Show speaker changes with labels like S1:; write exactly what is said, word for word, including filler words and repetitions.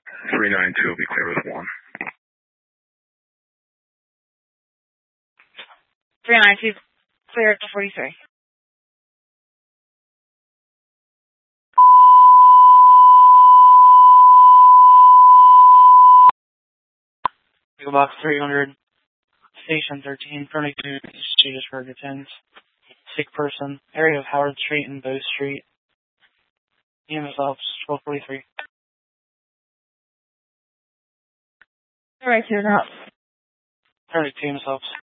S1: three nine two will be clear with one.
S2: three nine two, clear to forty-three.
S3: Eagle Box three hundred, Station thirteen, thirty-two, Streetersburg attends. Sick person, area of Howard Street and Bow Street. E M S office, twelve forty-three.
S2: Alright, two and a half.
S3: thirty-two E M S office.